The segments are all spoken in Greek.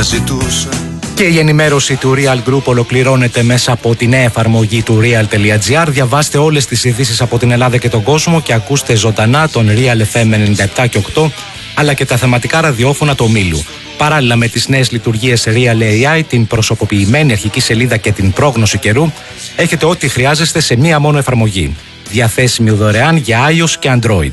ζητούσα. Και η ενημέρωση του Real Group ολοκληρώνεται μέσα από τη νέα εφαρμογή του real.gr. Διαβάστε όλες τις ειδήσεις από την Ελλάδα και τον κόσμο και ακούστε ζωντανά τον Real FM 97 και 8, αλλά και τα θεματικά ραδιόφωνα του ομίλου. Παράλληλα με τις νέες λειτουργίες Real AI, την προσωποποιημένη αρχική σελίδα και την πρόγνωση καιρού, έχετε ό,τι χρειάζεστε σε μία μόνο εφαρμογή. Διαθέσιμη δωρεάν για iOS και Android.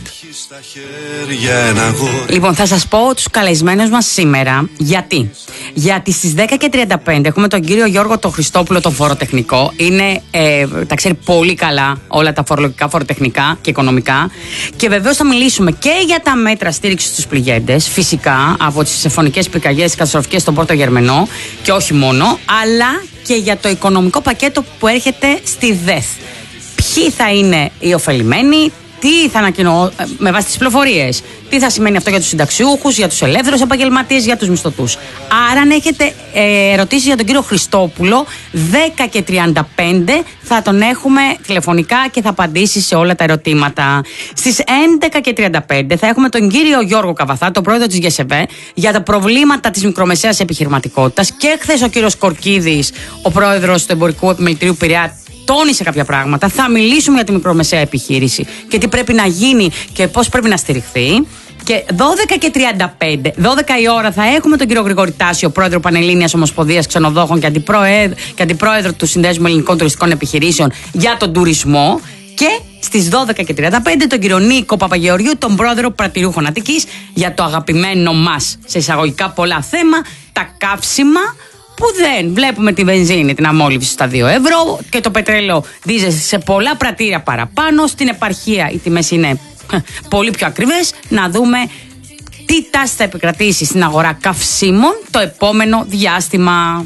Λοιπόν, θα σας πω τους καλεσμένους μας σήμερα. Γιατί στις 10:35 έχουμε τον κύριο Γιώργο τον Χριστόπουλο, τον φοροτεχνικό. Τα ξέρει πολύ καλά όλα τα φορολογικά, φοροτεχνικά και οικονομικά. Και βεβαίως θα μιλήσουμε και για τα μέτρα στήριξης στους πληγέντες, φυσικά, από τις συμφωνικές πυρκαγιές, τις καταστροφικές στον Πόρτο Γερμενό και όχι μόνο, αλλά και για το οικονομικό πακέτο που έρχεται στη ΔΕΘ. Ποιοι θα είναι οι ωφελημένοι, τι θα ανακοινώ με βάση τις πληροφορίες, τι θα σημαίνει αυτό για τους συνταξιούχους, για τους ελεύθερους επαγγελματίες, για τους μισθωτούς. Άρα, αν έχετε ερωτήσεις για τον κύριο Χριστόπουλο, 10:35 θα τον έχουμε τηλεφωνικά και θα απαντήσει σε όλα τα ερωτήματα. Στις 11:35 θα έχουμε τον κύριο Γιώργο Καβαθά, τον πρόεδρο της ΓΕΣΕΒΕ, για τα προβλήματα της μικρομεσαίας επιχειρηματικότητας. Και χθες ο κύριος Κορκίδης, ο πρόεδρος του Εμπορικού Επιμελητηρίου Πειραιά, τόνισε κάποια πράγματα. Θα μιλήσουμε για τη μικρομεσαία επιχείρηση και τι πρέπει να γίνει και πώς πρέπει να στηριχθεί. Και 12:35, 12 η ώρα, θα έχουμε τον κύριο Γρηγόρη Τάσιο, πρόεδρο Πανελλήνιας Ομοσπονδίας Ξενοδόχων και αντιπρόεδρο του Συνδέσμου Ελληνικών Τουριστικών Επιχειρήσεων για τον τουρισμό. Και στις 12:35 τον κύριο Νίκο Παπαγεωργίου, τον πρόεδρο Πρατηριούχων Αττικής, για το αγαπημένο μας, σε εισαγωγικά πολλά θέμα, τα καύσιμα. Που δεν βλέπουμε τη βενζίνη, την αμόλυβση στα 2 ευρώ και το πετρέλαιο δίζεται σε πολλά πρατήρια παραπάνω. Στην επαρχία οι τιμές είναι πολύ πιο ακριβές. Να δούμε τι τάση θα επικρατήσει στην αγορά καυσίμων το επόμενο διάστημα.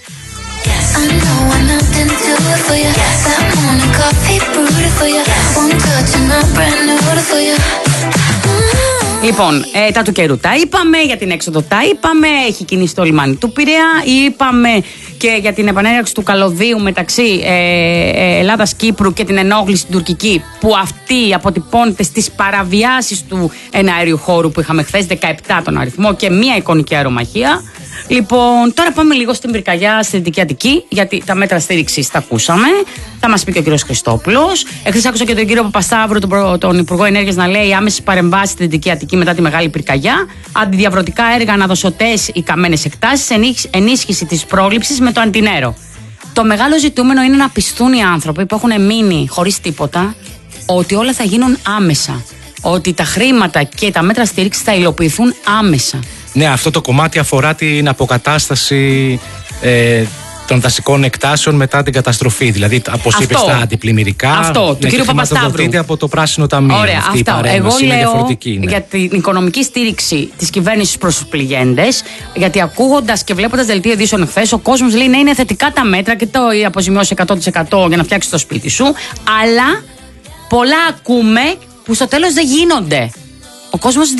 Λοιπόν, τα του καιρού τα είπαμε, για την έξοδο τα είπαμε, έχει κινήσει το λιμάνι του Πειραιά, είπαμε και για την επανέναρξη του καλωδίου μεταξύ Ελλάδας-Κύπρου και την ενόχληση στην τουρκική, που αυτή αποτυπώνεται στις παραβιάσεις του εναέριου χώρου που είχαμε χθες, 17 τον αριθμό και μία εικονική αερομαχία. Λοιπόν, τώρα πάμε λίγο στην πυρκαγιά στη Δυτική Αττική, γιατί τα μέτρα στήριξης τα ακούσαμε. Θα μας πει και ο κύριος Χριστόπουλος. Εχθές άκουσα και τον κύριο Παπασταύρου, τον Υπουργό Ενέργειας, να λέει άμεσες παρεμβάσεις στη Δυτική Αττική μετά τη μεγάλη πυρκαγιά. Αντιδιαβρωτικά έργα, αναδοσωτές οι καμένες εκτάσεις, ενίσχυση της πρόληψης με το αντινέρο. Το μεγάλο ζητούμενο είναι να πιστούν οι άνθρωποι που έχουν μείνει χωρίς τίποτα ότι όλα θα γίνουν άμεσα. Ότι τα χρήματα και τα μέτρα στήριξης θα υλοποιηθούν άμεσα. Ναι, αυτό το κομμάτι αφορά την αποκατάσταση των δασικών εκτάσεων μετά την καταστροφή. Δηλαδή, όπως είπες, τα αντιπλημμυρικά. Αυτό, του κύριου Παπασταύρου. Από το Πράσινο Ταμείο. Ωραία, αυτό. Εγώ λέω για την οικονομική στήριξη της κυβέρνησης προς τους πληγέντες, γιατί ακούγοντας και βλέποντας δελτία ειδήσεων χθες, ο κόσμος λέει ναι, είναι θετικά τα μέτρα και η αποζημιώση 100% για να φτιάξεις το σπίτι σου. Αλλά πολλά ακούμε που στο τέλος δεν γίνονται. Ο κόσμος